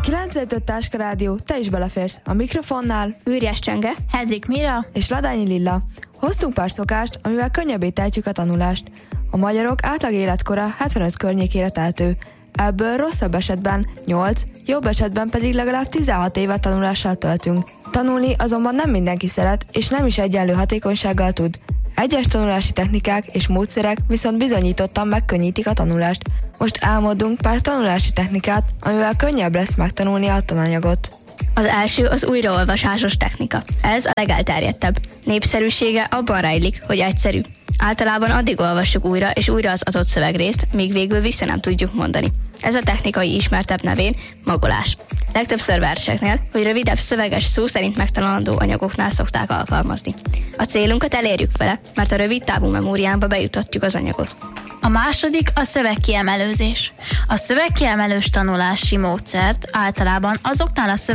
95 Táska Rádió, te is beleférsz. A mikrofonnál Ürjes Csenge, Hedvig Mira és Ladányi Lilla. Hoztunk pár szokást, amivel könnyebbé tehetjük a tanulást. A magyarok átlag életkora 75 környékére tehető. Ebből rosszabb esetben 8, jobb esetben pedig legalább 16 évet tanulással töltünk. Tanulni azonban nem mindenki szeret, és nem is egyenlő hatékonysággal tud. Egyes tanulási technikák és módszerek viszont bizonyítottan megkönnyítik a tanulást. Most álmodunk pár tanulási technikát, amivel könnyebb lesz megtanulni a tananyagot. az első az újraolvasásos technika. Ez a legelterjedtebb. Népszerűsége abban rejlik, hogy egyszerű. Általában addig olvassuk újra és újra az adott szövegrészt, míg végül vissza nem tudjuk mondani. Ez a technikai ismertebb nevén magolás. Legtöbbször verseknél, hogy rövidebb szöveges szó szerint megtanulandó anyagoknál szokták alkalmazni. A célunkat elérjük vele, mert a rövid távú memóriámba bejutatjuk az anyagot. A második a szövegkiemelőzés. A szövegkiemelős tanulási módszert általában azoknál a